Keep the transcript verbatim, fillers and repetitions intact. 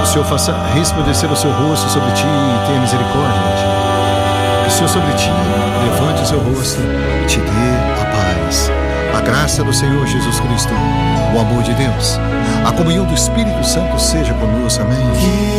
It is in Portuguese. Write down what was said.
Senhor faça resplandecer o seu rosto sobre ti e tenha misericórdia de ti. Que o Senhor sobre ti levante o seu rosto e te dê a paz. A graça do Senhor Jesus Cristo, o amor de Deus, a comunhão do Espírito Santo seja conosco. Amém.